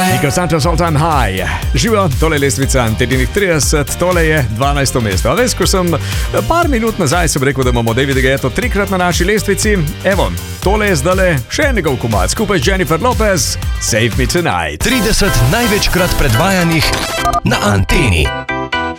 Nico Santos All Time High. Živo, tole je lestvica Anteninih 30, tole je 12. mesto. A veš, ko sem par minut nazaj sem rekel, da imamo Davida Guetto trikrat na naši lestvici. Evo, tole je zdale še njegov komad skupaj z Jennifer Lopez, Save Me Tonight. 30 največkrat predvajanih na Anteni.